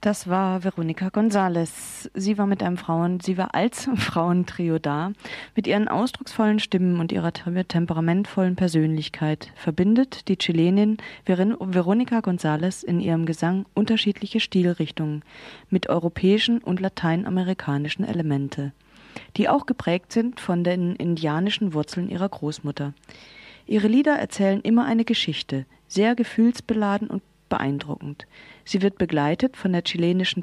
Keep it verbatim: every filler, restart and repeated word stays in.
Das war Veronica González. Sie war mit einem Frauen, sie war als Frauentrio da. Mit ihren ausdrucksvollen Stimmen und ihrer temperamentvollen Persönlichkeit verbindet die Chilenin Veronica González in ihrem Gesang unterschiedliche Stilrichtungen mit europäischen und lateinamerikanischen Elemente, die auch geprägt sind von den indianischen Wurzeln ihrer Großmutter. Ihre Lieder erzählen immer eine Geschichte, sehr gefühlsbeladen und beeindruckend. Sie wird begleitet von der chilenischen